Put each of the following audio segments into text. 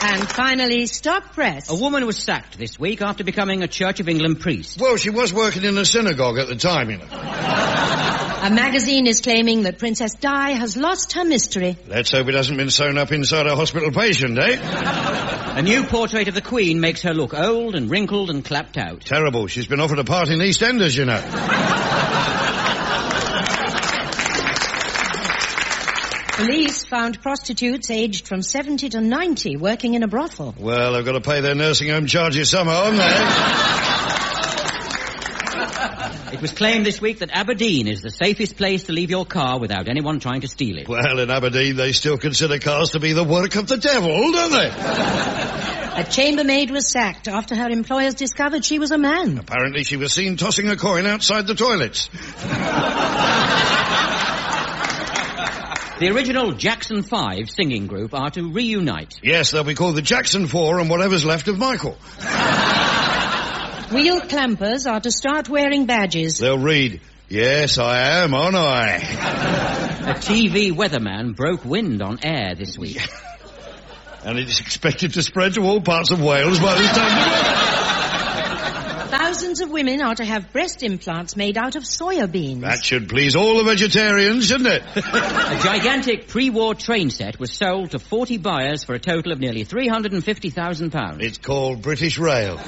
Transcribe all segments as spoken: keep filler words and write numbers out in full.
And finally, Stop Press. A woman was sacked this week after becoming a Church of England priest. Well, she was working in a synagogue at the time, you know. A magazine is claiming that Princess Di has lost her mystery. Let's hope it hasn't been sewn up inside a hospital patient, eh? A new portrait of the Queen makes her look old and wrinkled and clapped out. Terrible. She's been offered a part in EastEnders, you know. Police found prostitutes aged from seventy to ninety working in a brothel. Well, they've got to pay their nursing home charges somehow, haven't they? It was claimed this week that Aberdeen is the safest place to leave your car without anyone trying to steal it. Well, in Aberdeen, they still consider cars to be the work of the devil, don't they? A chambermaid was sacked after her employers discovered she was a man. Apparently she was seen tossing a coin outside the toilets. The original Jackson Five singing group are to reunite. Yes, they'll be called the Jackson Four and whatever's left of Michael. Wheel clampers are to start wearing badges. They'll read, "Yes, I am, aren't I?" A T V weatherman broke wind on air this week. And it's expected to spread to all parts of Wales by this time. Thousands of women are to have breast implants made out of soya beans. That should please all the vegetarians, shouldn't it? A gigantic pre-war train set was sold to forty buyers for a total of nearly three hundred fifty thousand pounds. It's called British Rail.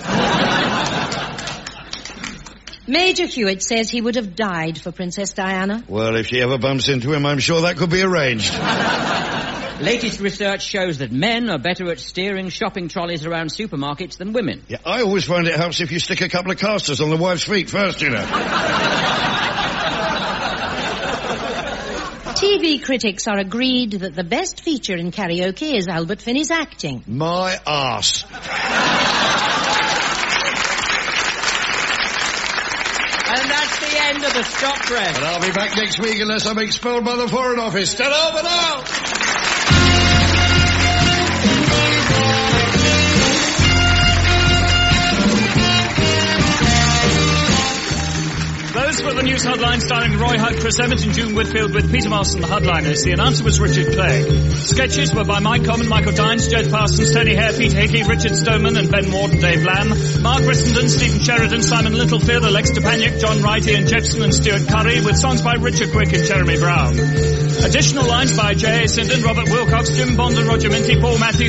Major Hewitt says he would have died for Princess Diana. Well, if she ever bumps into him, I'm sure that could be arranged. Latest research shows that men are better at steering shopping trolleys around supermarkets than women. Yeah, I always find it helps if you stick a couple of casters on the wife's feet first, you know. T V critics are agreed that the best feature in karaoke is Albert Finney's acting. My arse. And that's the end of the Stop Press. And I'll be back next week unless I'm expelled by the Foreign Office. Ta-da for now! Those were the news headlines starring Roy Hutt, Chris Evans and June Whitfield with Peter Marston, the headliners. The announcer was Richard Clegg. Sketches were by Mike Common, Michael Dines, Jed Parsons, Tony Hare, Peter Hickey, Richard Stoneman and Ben Ward and Dave Lamb. Mark Brissenden, Stephen Sheridan, Simon Littlefield, Alex Stepaniak, John Wright, Ian Jepson and Stuart Curry with songs by Richard Quick and Jeremy Brown. Additional lines by J A. Sinden, Robert Wilcox, Jim Bond and Roger Minty, Paul Matthews,